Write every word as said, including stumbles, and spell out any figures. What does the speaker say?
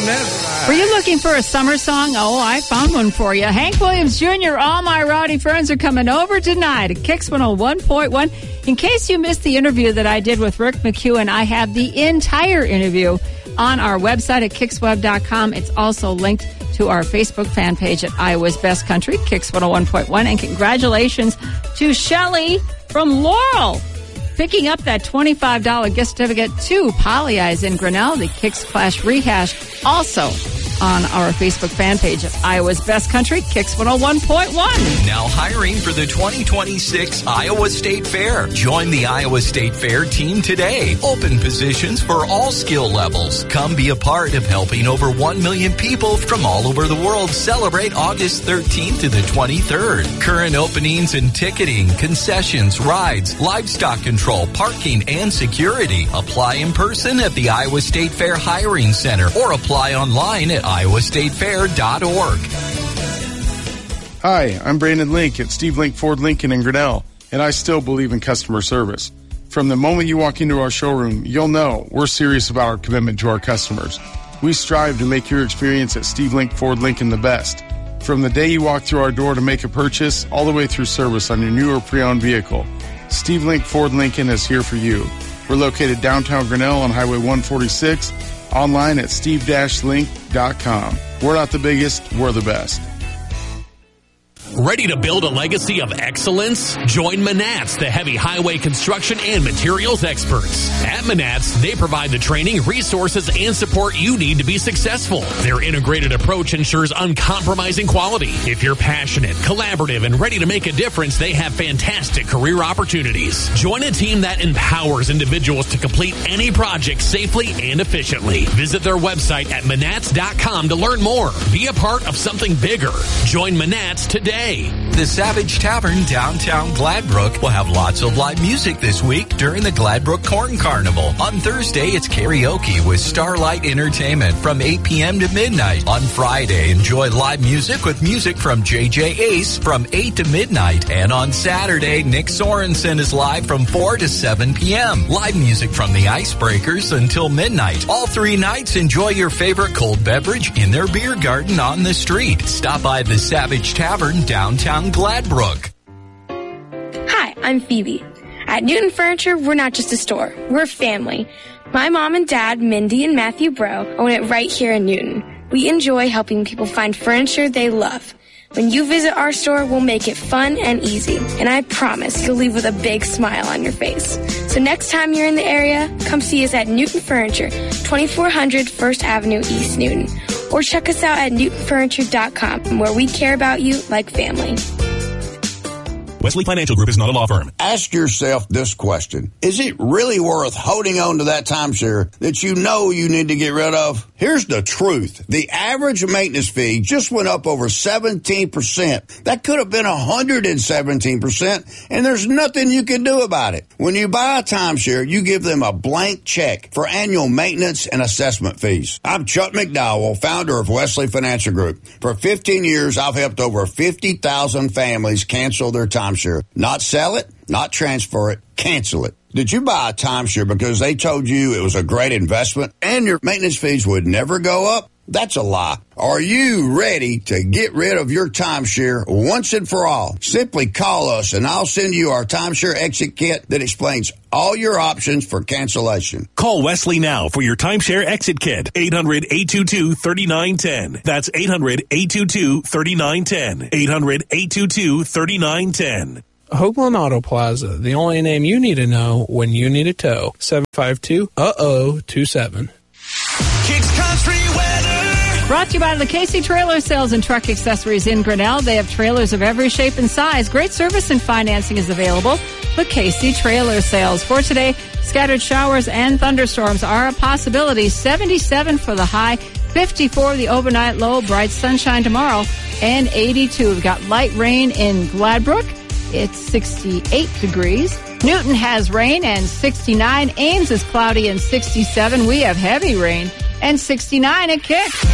that. Were you looking for a summer song? Oh, I found one for you. Hank Williams Junior, All My Rowdy Friends Are Coming Over Tonight at Kicks one oh one point one. In case you missed the interview that I did with Rick McEwen, I have the entire interview on our website at kicks web dot com. It's also linked to our Facebook fan page at Iowa's Best Country, Kicks one oh one point one. And congratulations to Shelley from Laurel, picking up that twenty-five dollars gift certificate to Polly Eyes in Grinnell, the Kicks Clash Rehash, also on our Facebook fan page at Iowa's Best Country, Kicks one oh one point one. Now hiring for the twenty twenty-six Iowa State Fair. Join the Iowa State Fair team today. Open positions for all skill levels. Come be a part of helping over one million people from all over the world celebrate August thirteenth to the twenty-third. Current openings and ticketing, concessions, rides, livestock control, parking, and security. Apply in person at the Iowa State Fair Hiring Center or apply online at iowa state fair dot org. Hi, I'm Brandon Link at Steve Link Ford Lincoln in Grinnell, and I still believe in customer service. From the moment you walk into our showroom, you'll know we're serious about our commitment to our customers. We strive to make your experience at Steve Link Ford Lincoln the best. From the day you walk through our door to make a purchase, all the way through service on your new or pre-owned vehicle, Steve Link Ford Lincoln is here for you. We're located downtown Grinnell on Highway one forty-six, online at steve dash link dot com. We're not the biggest, we're the best. Ready to build a legacy of excellence? Join Manats, the heavy highway construction and materials experts. At Manats, they provide the training, resources, and support you need to be successful. Their integrated approach ensures uncompromising quality. If you're passionate, collaborative, and ready to make a difference, they have fantastic career opportunities. Join a team that empowers individuals to complete any project safely and efficiently. Visit their website at manats dot com to learn more. Be a part of something bigger. Join Manats today. The Savage Tavern downtown Gladbrook will have lots of live music this week during the Gladbrook Corn Carnival. On Thursday, it's karaoke with Starlight Entertainment from eight p.m. to midnight. On Friday, enjoy live music with music from J J Ace from eight to midnight. And on Saturday, Nick Sorensen is live from four to seven p.m. Live music from the Icebreakers until midnight. All three nights, enjoy your favorite cold beverage in their beer garden on the street. Stop by the Savage Tavern downtown Gladbrook. Hi, I'm Phoebe. At Newton Furniture, we're not just a store, we're a family. My mom and dad, Mindy and Matthew Bro, own it right here in Newton. We enjoy helping people find furniture they love. When you visit our store, we'll make it fun and easy. And I promise you'll leave with a big smile on your face. So next time you're in the area, come see us at Newton Furniture, twenty-four hundred First Avenue, East Newton. Or check us out at newton furniture dot com, where we care about you like family. Wesley Financial Group is not a law firm. Ask yourself this question. Is it really worth holding on to that timeshare that you know you need to get rid of? Here's the truth. The average maintenance fee just went up over seventeen percent. That could have been one hundred seventeen percent, and there's nothing you can do about it. When you buy a timeshare, you give them a blank check for annual maintenance and assessment fees. I'm Chuck McDowell, founder of Wesley Financial Group. For fifteen years, I've helped over fifty thousand families cancel their timeshare. Not sell it, not transfer it, cancel it. Did you buy a timeshare because they told you it was a great investment and your maintenance fees would never go up? That's a lie. Are you ready to get rid of your timeshare once and for all? Simply call us and I'll send you our timeshare exit kit that explains all your options for cancellation. Call Wesley now for your timeshare exit kit. eight hundred, eight two two, three nine one zero. That's eight hundred, eight two two, three nine one zero. eight hundred, eight two two, three nine one zero. Hoagland Auto Plaza, the only name you need to know when you need a tow. seven five two, uh oh, two seven. Kicks Country Weather. Brought to you by the Casey Trailer Sales and Truck Accessories in Grinnell. They have trailers of every shape and size. Great service and financing is available. The Casey Trailer Sales. For today, scattered showers and thunderstorms are a possibility. seventy-seven for the high, fifty-four the overnight low, bright sunshine tomorrow, and eighty-two. We've got light rain in Gladbrook. It's sixty-eight degrees. Newton has rain and sixty-nine. Ames is cloudy and sixty-seven. We have heavy rain and sixty-nine at Kicks.